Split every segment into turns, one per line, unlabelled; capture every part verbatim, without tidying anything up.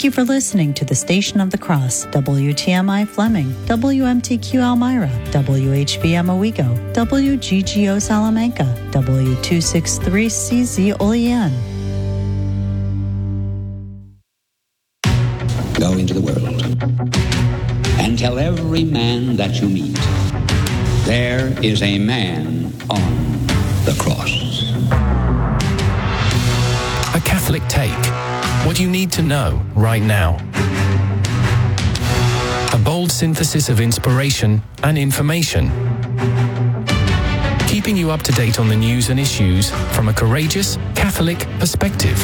you for listening to the Station of the Cross, W T M I Fleming, W M T Q Elmira, W H B M Owego, W G G O Salamanca, W two sixty-three C Z Olean.
Go into the world and tell every man that you meet, there is a man on the cross.
A Catholic Take. What you need to know right now. A bold synthesis of inspiration and information. Keeping you up to date on the news and issues from a courageous Catholic perspective.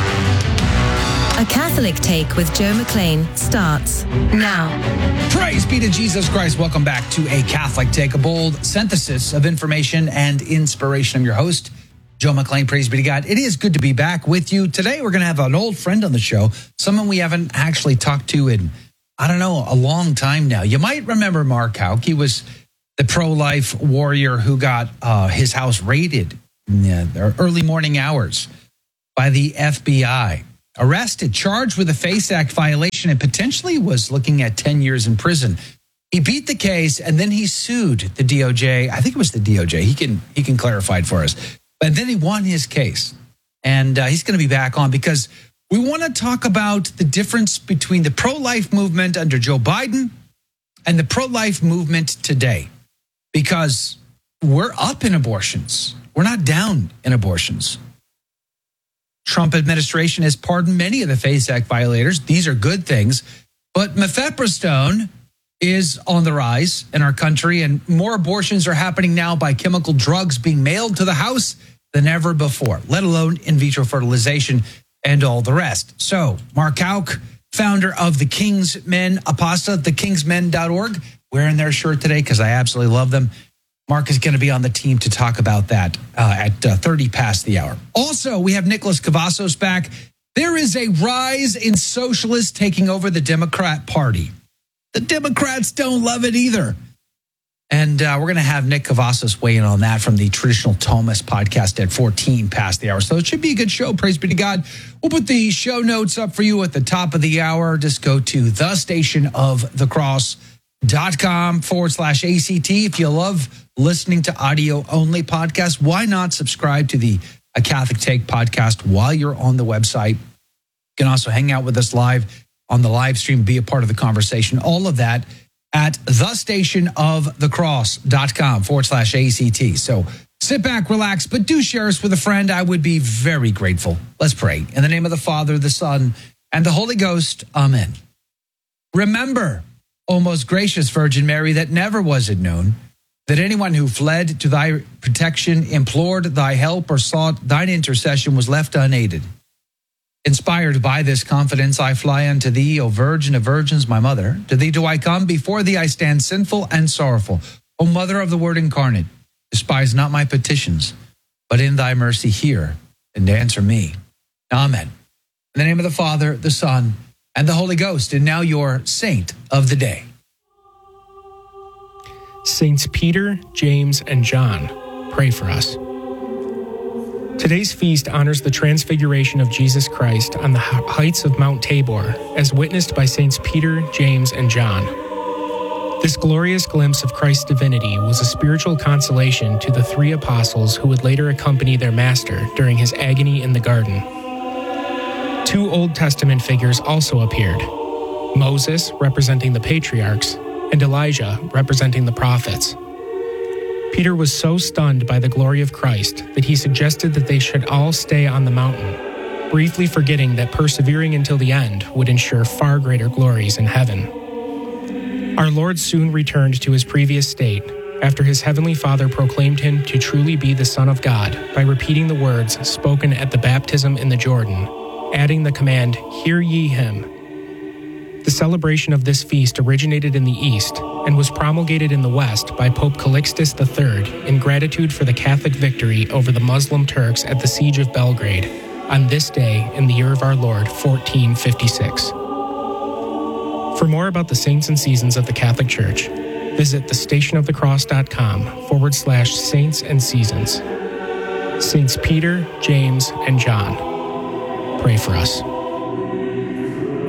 A Catholic Take with Joe McLean starts now.
Praise be to Jesus Christ. Welcome back to A Catholic Take, a bold synthesis of information and inspiration. I'm your host, Joe McLean. Praise be to God. It is good to be back with you. Today, we're going to have an old friend on the show, someone we haven't actually talked to in, I don't know, a long time now. You might remember Mark Houck. He was the pro-life warrior who got uh, his house raided in the early morning hours by the F B I. Arrested, charged with a FACE Act violation, and potentially was looking at ten years in prison. He beat the case, and then he sued the D O J. I think it was the D O J. He can he can clarify it for us. But then he won his case, and uh, he's going to be back on because we want to talk about the difference between the pro-life movement under Joe Biden and the pro-life movement today, because we're up in abortions. We're not down in abortions. Trump administration has pardoned many of the FACE Act violators. These are good things. But mifepristone is on the rise in our country, and more abortions are happening now by chemical drugs being mailed to the house than ever before, let alone in vitro fertilization and all the rest. So, Mark Houck, founder of the King's Men Apostolate, the kingsmen dot org, wearing their shirt today because I absolutely love them. Mark is going to be on the team to talk about that uh, at uh, thirty past the hour. Also, we have Nicholas Cavazos back. There is a rise in socialists taking over the Democrat Party. The Democrats don't love it either. And uh, we're going to have Nick Cavazos weigh in on that from the Traditional Thomas podcast at fourteen past the hour. So it should be a good show. Praise be to God. We'll put the show notes up for you at the top of the hour. Just go to the station of the cross dot com forward slash A C T. If you love listening to audio only podcasts, why not subscribe to the A Catholic Take podcast while you're on the website? You can also hang out with us live on the live stream, be a part of the conversation. All of that at the station of the cross dot com forward slash A C T. So sit back, relax, but do share us with a friend. I would be very grateful. Let's pray. In the name of the Father, the Son, and the Holy Ghost. Amen. Remember, O most gracious Virgin Mary, that never was it known that anyone who fled to thy protection, implored thy help, or sought thine intercession was left unaided. Inspired by this confidence, I fly unto thee, O Virgin of Virgins, my mother. To thee do I come, before thee I stand sinful and sorrowful. O Mother of the Word incarnate, despise not my petitions, but in thy mercy hear and answer me. Amen. In the name of the Father, the Son, and the Holy Ghost. And now your saint of the day.
Saints Peter, James, and John, pray for us. Today's feast honors the transfiguration of Jesus Christ on the heights of Mount Tabor, as witnessed by Saints Peter, James, and John. This glorious glimpse of Christ's divinity was a spiritual consolation to the three apostles who would later accompany their master during his agony in the garden. Two Old Testament figures also appeared, Moses, representing the patriarchs, and Elijah, representing the prophets. Peter was so stunned by the glory of Christ that he suggested that they should all stay on the mountain, briefly forgetting that persevering until the end would ensure far greater glories in heaven. Our Lord soon returned to his previous state after his heavenly Father proclaimed him to truly be the Son of God by repeating the words spoken at the baptism in the Jordan, adding the command, "Hear ye him." The celebration of this feast originated in the East and was promulgated in the West by Pope Calixtus the Third in gratitude for the Catholic victory over the Muslim Turks at the Siege of Belgrade on this day in the year of our Lord, fourteen fifty-six. For more about the saints and seasons of the Catholic Church, visit the station of the cross dot com forward slash saints and seasons. Saints Peter, James, and John, pray for us.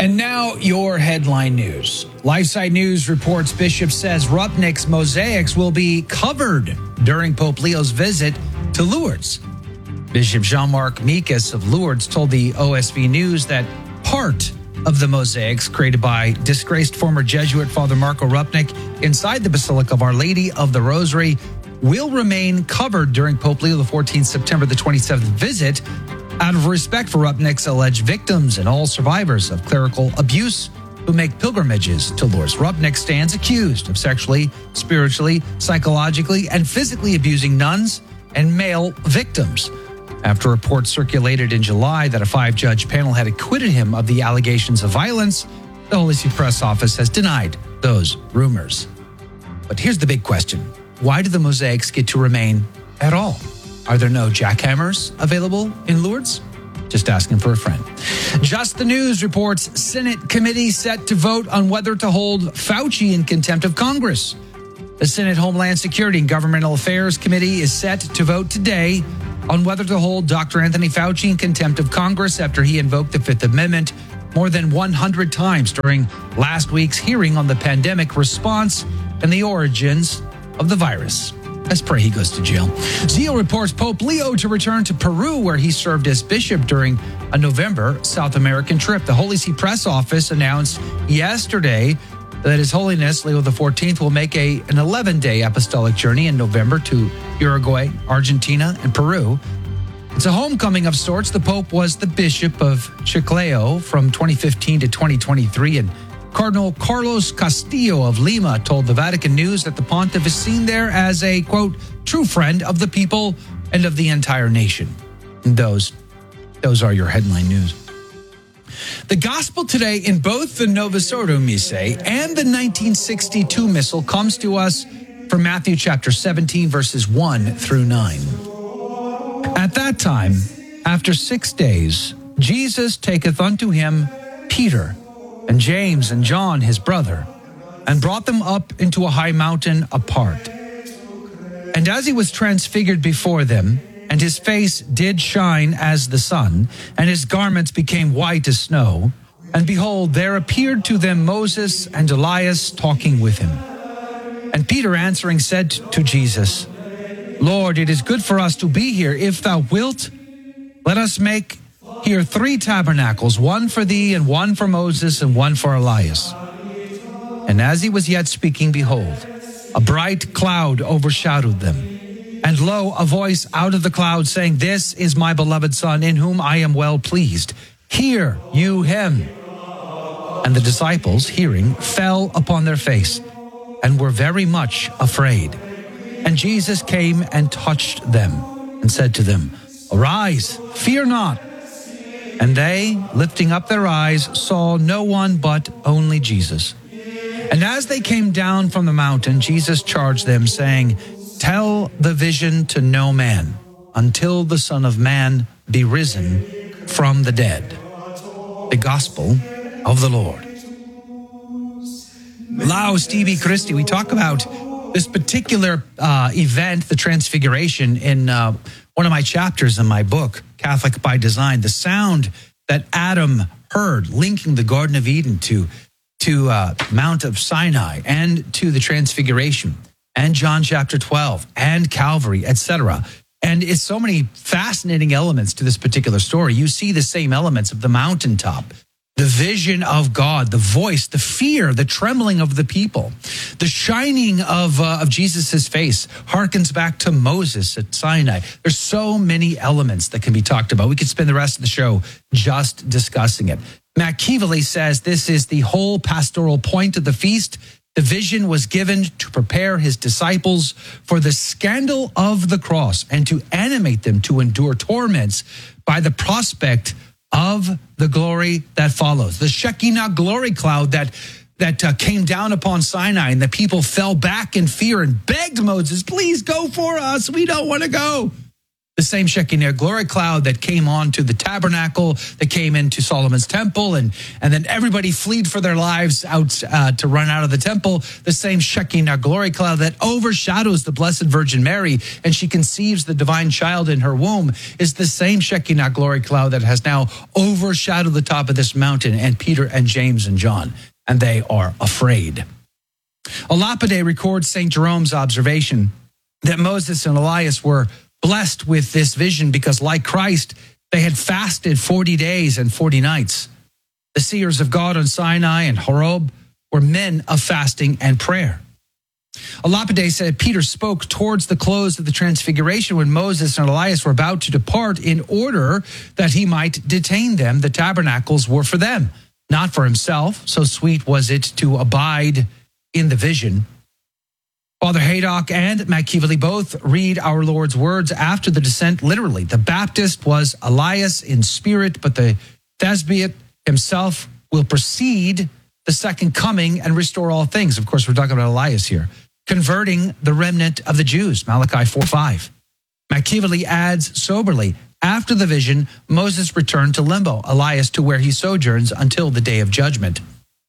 And now your headline news. LifeSite News reports Bishop says Rupnik's mosaics will be covered during Pope Leo's visit to Lourdes. Bishop Jean-Marc Mikas of Lourdes told the O S V News that part of the mosaics created by disgraced former Jesuit Father Marco Rupnik inside the Basilica of Our Lady of the Rosary will remain covered during Pope Leo the fourteenth, September the twenty-seventh visit out of respect for Rupnik's alleged victims and all survivors of clerical abuse who make pilgrimages to Lourdes. Rupnik stands accused of sexually, spiritually, psychologically, and physically abusing nuns and male victims. After reports circulated in July that a five-judge panel had acquitted him of the allegations of violence, the Holy See Press Office has denied those rumors. But here's the big question. Why do the mosaics get to remain at all? Are there no jackhammers available in Lourdes? Just asking for a friend. Just the News reports Senate committee set to vote on whether to hold Fauci in contempt of Congress. The Senate Homeland Security and Governmental Affairs Committee is set to vote today on whether to hold Doctor Anthony Fauci in contempt of Congress after he invoked the Fifth Amendment more than one hundred times during last week's hearing on the pandemic response and the origins of the virus. Let's pray he goes to jail. Zeal reports Pope Leo to return to Peru, where he served as bishop during a November South American trip. The Holy See Press Office announced yesterday that His Holiness Leo the fourteenth will make a, an eleven-day apostolic journey in November to Uruguay, Argentina, and Peru. It's a homecoming of sorts. The Pope was the Bishop of Chiclayo from twenty fifteen to twenty twenty-three, and Cardinal Carlos Castillo of Lima told the Vatican News that the pontiff is seen there as a, quote, true friend of the people and of the entire nation. And those, those are your headline news. The gospel today in both the Novus Ordo Missae and the nineteen sixty-two Missal comes to us from Matthew chapter seventeen, verses one through nine. At that time, after six days, Jesus taketh unto him Peter and James and John his brother, and brought them up into a high mountain apart. And as he was transfigured before them, and his face did shine as the sun, and his garments became white as snow, and behold, there appeared to them Moses and Elias talking with him. And Peter answering said to Jesus, Lord, it is good for us to be here. If thou wilt, let us make here three tabernacles, one for thee, and one for Moses, and one for Elias. And as he was yet speaking, behold, a bright cloud overshadowed them. And lo, a voice out of the cloud saying, This is my beloved Son, in whom I am well pleased. Hear you him. And the disciples, hearing, fell upon their face, and were very much afraid. And Jesus came and touched them, and said to them, Arise, fear not. And they, lifting up their eyes, saw no one but only Jesus. And as they came down from the mountain, Jesus charged them, saying, Tell the vision to no man, until the Son of Man be risen from the dead. The Gospel of the Lord. Laus Tibi Christi. We talk about this particular uh, event, the Transfiguration, in uh, one of my chapters in my book, Catholic by Design. The sound that Adam heard linking the Garden of Eden to, to uh, Mount of Sinai and to the Transfiguration and John chapter twelve and Calvary, et cetera. And it's so many fascinating elements to this particular story. You see the same elements of the mountaintop, the vision of God, the voice, the fear, the trembling of the people, the shining of uh, of Jesus's face harkens back to Moses at Sinai. There's so many elements that can be talked about. We could spend the rest of the show just discussing it. Machiavelli says this is the whole pastoral point of the feast. The vision was given to prepare his disciples for the scandal of the cross and to animate them to endure torments by the prospect of the glory that follows. The Shekinah glory cloud that that uh, came down upon Sinai, and the people fell back in fear and begged Moses, please go for us. We don't want to go. The same Shekinah glory cloud that came onto the tabernacle, that came into Solomon's temple, and, and then everybody fled for their lives out uh, to run out of the temple. The same Shekinah glory cloud that overshadows the Blessed Virgin Mary, and she conceives the divine child in her womb, is the same Shekinah glory cloud that has now overshadowed the top of this mountain and Peter and James and John, and they are afraid. A Lapide records Saint Jerome's observation that Moses and Elias were blessed with this vision because, like Christ, they had fasted forty days and forty nights. The seers of God on Sinai and Horeb were men of fasting and prayer. A Lapide said Peter spoke towards the close of the Transfiguration when Moses and Elias were about to depart in order that he might detain them. The tabernacles were for them, not for himself. So sweet was it to abide in the vision. Father Haydock and McKeevely both read our Lord's words after the descent literally. The Baptist was Elias in spirit, but the Thespian himself will precede the second coming and restore all things. Of course, we're talking about Elias here. Converting the remnant of the Jews, Malachi four five. McKeevely adds soberly, after the vision, Moses returned to limbo, Elias to where he sojourns until the day of judgment.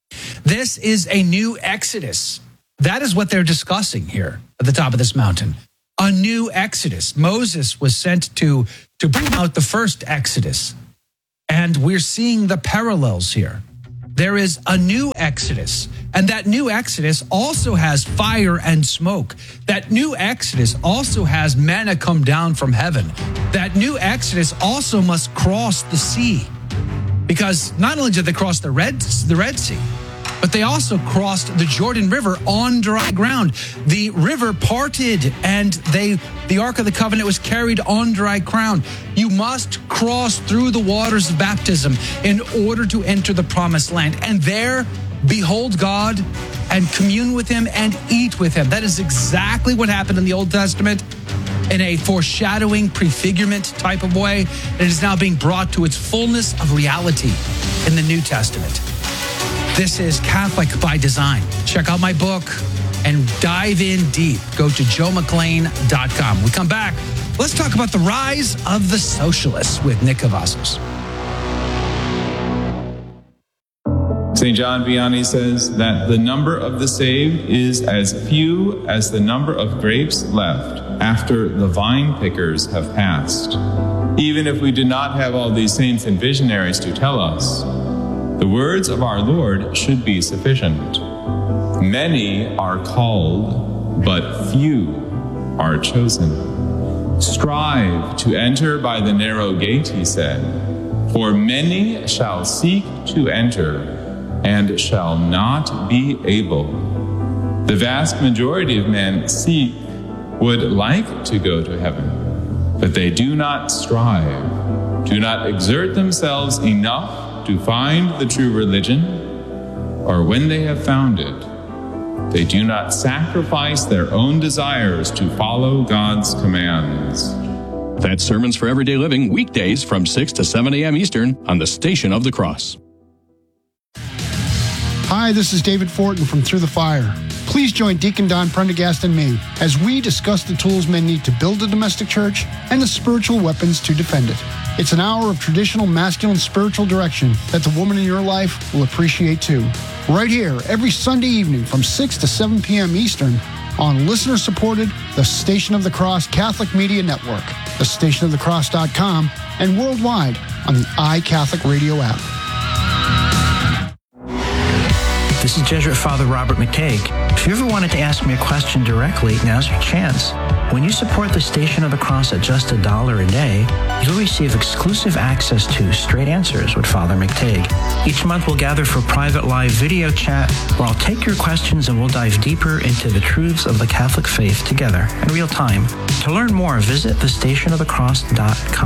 This is a new Exodus. That is what they're discussing here at the top of this mountain. A new Exodus. Moses was sent to, to bring out the first Exodus. And we're seeing the parallels here. There is a new Exodus. And that new Exodus also has fire and smoke. That new Exodus also has manna come down from heaven. That new Exodus also must cross the sea. Because not only did they cross the Red, the Red Sea, but they also crossed the Jordan River on dry ground. The river parted and they the Ark of the Covenant was carried on dry ground. You must cross through the waters of baptism in order to enter the promised land. And there, behold God and commune with him and eat with him. That is exactly what happened in the Old Testament in a foreshadowing, prefigurement type of way. It is now being brought to its fullness of reality in the New Testament. This is Catholic by Design. Check out my book and dive in deep. Go to joe mcclain dot com. When we come back, let's talk about the rise of the socialists with Nick Cavazos.
Saint John Vianney says that the number of the saved is as few as the number of grapes left after the vine pickers have passed. Even if we do not have all these saints and visionaries to tell us, the words of our Lord should be sufficient. Many are called, but few are chosen. Strive to enter by the narrow gate, he said, for many shall seek to enter and shall not be able. The vast majority of men seek, would like to go to heaven, but they do not strive, do not exert themselves enough to find the true religion, or when they have found it, they do not sacrifice their own desires to follow God's commands.
That's Sermons for Everyday Living, weekdays from six to seven a.m. Eastern on the Station of the Cross.
Hi, this is David Fortin from Through the Fire. Please join Deacon Don Prendergast and me as we discuss the tools men need to build a domestic church and the spiritual weapons to defend it. It's an hour of traditional masculine spiritual direction that the woman in your life will appreciate too. Right here, every Sunday evening from six to seven p.m. Eastern on listener-supported The Station of the Cross Catholic Media Network, the station of the cross dot com, and worldwide on the iCatholic Radio app.
This is Jesuit Father Robert McTague. If you ever wanted to ask me a question directly, now's your chance. When you support the Station of the Cross at just a dollar a day, you'll receive exclusive access to Straight Answers with Father McTague. Each month we'll gather for private live video chat where I'll take your questions and we'll dive deeper into the truths of the Catholic faith together in real time. To learn more, visit the station of the cross dot com.